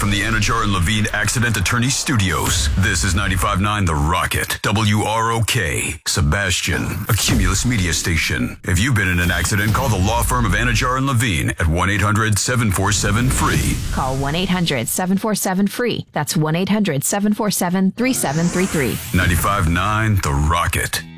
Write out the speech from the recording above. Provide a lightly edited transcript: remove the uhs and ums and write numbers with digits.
from the Anajar and Levine Accident Attorney Studios. This is 95.9 The Rocket. WROK. Sebastian. A Cumulus media station. If you've been in an accident, call the law firm of Anajar and Levine at 1-800-747-FREE. Call 1-800-747-FREE. That's 1-800-747-3733. 95.9 The Rocket.